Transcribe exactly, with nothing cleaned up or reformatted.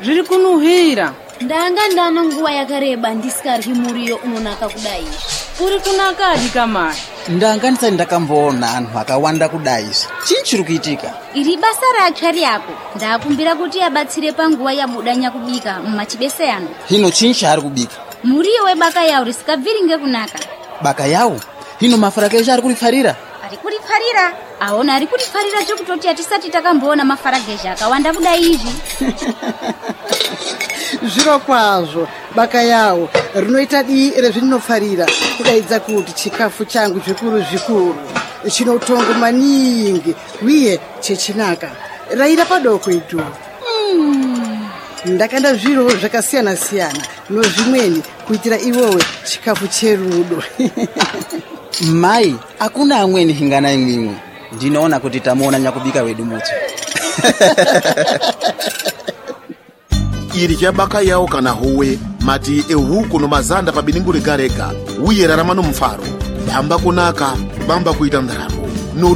zviri kunuhira. Ndanga ndana nguwa yakareba ndisikaryi muriyo unonaka kudai. Uri kunakadi kamai? Ndanga ndisati ndakamboona anhu akawanda kudai. Chii chiri kuitika? Iri basa ratsvari yako. Ndakumbira kuti abatsire panguva yabudanya kubika mumachibese ano. Hino chii chari kubika? Muriyo webaka yawo risikabviri ngekunaka. Baka yawo? Hino mafarage ari kurifarira? Ari kurifarira? Aona ari kurifarira chokutoti atisati takamboona mafarage akawanda kudai izvi. Zviro kwazvo baka yawo rinoita dii rezvinofarira kudaidza kuti chikafu changu zvikuru zvikuru chinotongo maningi uye chechinaka raira padoko itu. Mm. Ndakanda zviro zvakasiyana siyana nozvimweni kuitira iwowe chikafu cherudo. Mai, akuna amweni hingana imwimwe. Ndinoona kuti tamuona nyakubika wedu muti. Iri chabaka yawo kana howe mati ehuku nomazanda pabiningu rega rega uye rarama nomufaro bamba kunaka bamba kuita ndaramo.